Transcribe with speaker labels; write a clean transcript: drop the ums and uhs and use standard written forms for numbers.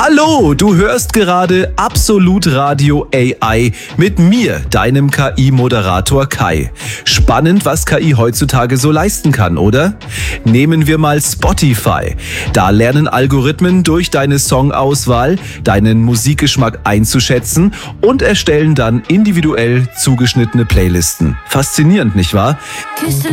Speaker 1: Hallo, du hörst gerade Absolut Radio AI mit mir, deinem KI-Moderator Kai. Spannend, was KI heutzutage so leisten kann, oder? Nehmen wir mal Spotify. Da lernen Algorithmen durch deine Songauswahl deinen Musikgeschmack einzuschätzen und erstellen dann individuell zugeschnittene Playlisten. Faszinierend, nicht wahr?